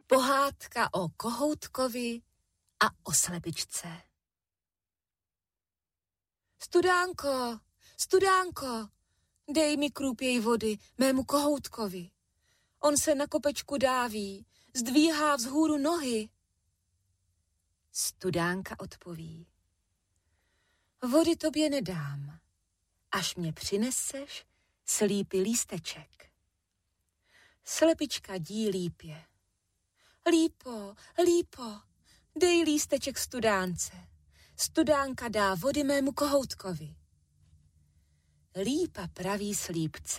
Pohádka o kohoutkovi a o slepičce. Studánko, studánko, dej mi krůpěj vody mému kohoutkovi. On se na kopečku dáví, zdvíhá vzhůru nohy. Studánka odpoví. Vody tobě nedám, až mě přineseš slípy lísteček. Slepička dí lípě. Lípo, lípo, dej lísteček studánce. Studánka dá vody mému kohoutkovi. Lípa praví slípce.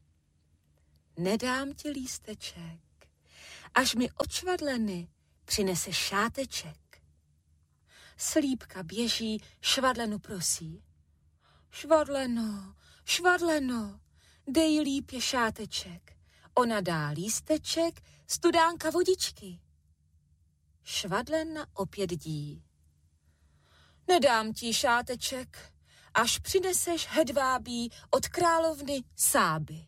Nedám ti lísteček, až mi od švadleny přineseš šáteček. Slípka běží, švadlenu prosí. Švadleno, švadleno, dej lípě šáteček. Ona dá lísteček, studánka vodičky. Švadlena opět dí. Nedám ti šáteček, až přineseš hedvábí od královny Sáby.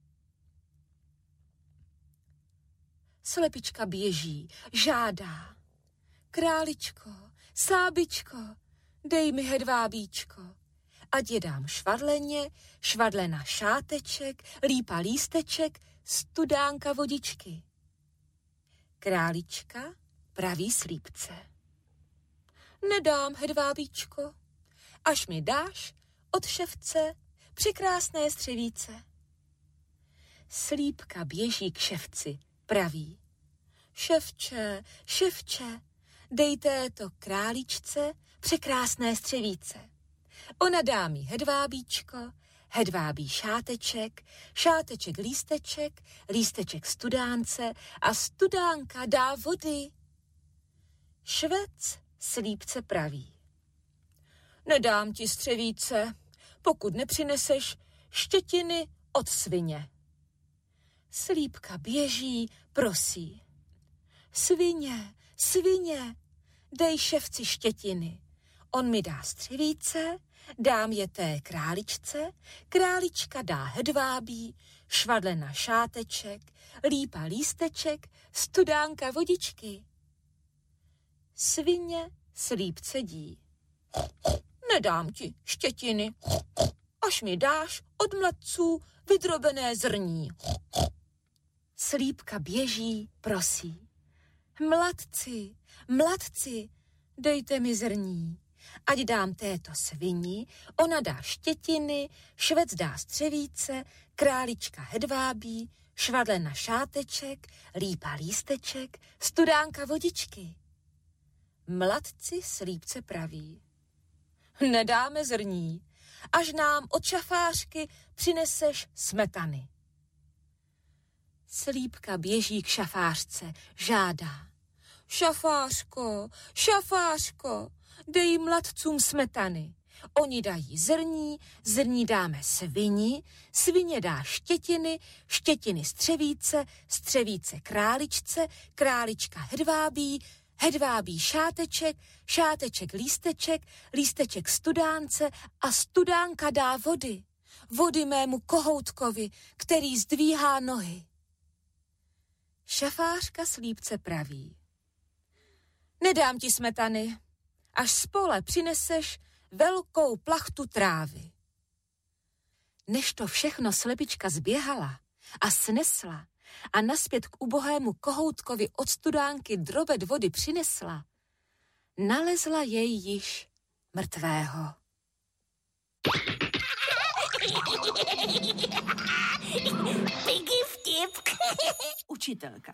Slepička běží, žádá. Králičko, Sábičko, dej mi hedvábíčko. Ať je dám švadleně, švadlena šáteček, lípa lísteček, studánka vodičky. Králička praví slípce. Nedám, hedvábíčko, až mi dáš od ševce překrásné střevíce. Slípka běží k ševci, praví. Ševče, ševče, dej této králičce překrásné střevíce. Ona dá mi hedvábíčko, hedvábí šáteček, šáteček lísteček, lísteček studánce a studánka dá vody. Švec slípce praví. Nedám ti střevíce, pokud nepřineseš štětiny od svině. Slípka běží, prosí. Svině, svině, dej ševci štětiny. On mi dá střevíce, dám je té králičce, králička dá hedvábí, švadlena šáteček, lípa lísteček, studánka vodičky. Svině slípce dí. Nedám ti štětiny, až mi dáš od mladců vydrobené zrní. Slípka běží, prosí. Mladci, mladci, dejte mi zrní. Ať dám této svini, ona dá štětiny, švec dá střevíce, králička hedvábí, švadlena šáteček, lípa lísteček, studánka vodičky. Mladci slípce praví. Nedáme zrní, až nám od šafářky přineseš smetany. Slípka běží k šafářce, žádá. Šafářko, šafářko, dej mladcům smetany. Oni dají zrní, zrní dáme svini, svině dá štětiny, štětiny střevíce, střevíce králičce, králička hedvábí, hedvábí šáteček, šáteček lísteček, lísteček studánce a studánka dá vody. Vody mému kohoutkovi, který zdvíhá nohy. Šafářka slípce praví. Nedám ti smetany, až z pole přineseš velkou plachtu trávy. Než to všechno slepička zběhala a snesla a naspět k ubohému kohoutkovi od studánky drobet vody přinesla, nalezla jej již mrtvého. Piggy vtip. Učitelka.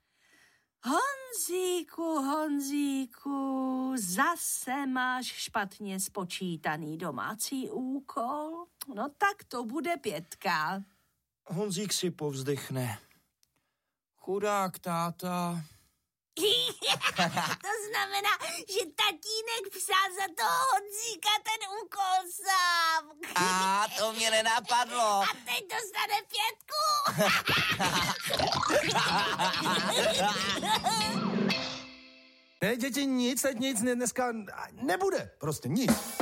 Honzíku, zase máš špatně spočítaný domácí úkol? No tak to bude 5. Honzík si povzdychne. Chudák táta. To znamená, že tatínek psal za toho Honzíka ten úkol sám. A to mě nenapadlo. A teď dostane 5. Ne, děti, nic, teď nic, dneska nebude, prostě nic.